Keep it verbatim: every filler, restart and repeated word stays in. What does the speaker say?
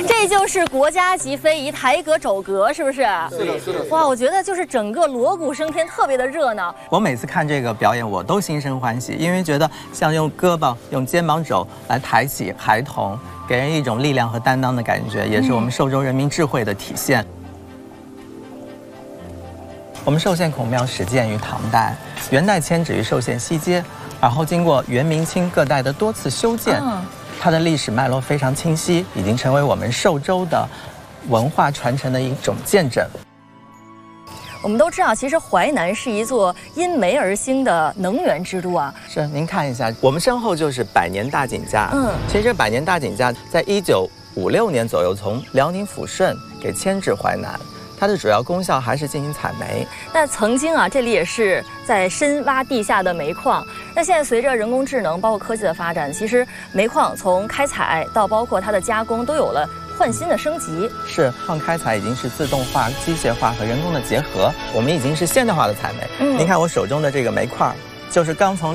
这就是国家级非遗台阁肘阁，是不是？ 是的，是的。 哇，我觉得就是整个锣鼓升天，特别的热闹。 我每次看这个表演，我都心生欢喜，因为觉得像用胳膊、用肩膀肘来抬起孩童，给人一种力量和担当的感觉，也是我们寿州人民智慧的体现。我们寿县孔庙始建于唐代，元代迁址于寿县西街，然后经过元、明、清各代的多次修建。嗯，它的历史脉络非常清晰，已经成为我们寿州的文化传承的一种见证。 我们都知道，其实淮南是一座因煤而兴的能源之都啊。 是，您看一下，我们身后就是百年大井架。嗯，其实这百年大井架在一九五六年左右从辽宁抚顺给迁至淮南。它的主要功效还是进行采煤。 那曾经啊，这里也是在深挖地下的煤矿。那现在随着人工智能包括科技的发展，其实煤矿从开采到包括它的加工都有了换新的升级。 是，矿开采已经是自动化、机械化和人工的结合，我们已经是现代化的采煤。嗯，您看我手中的这个煤块，就是刚从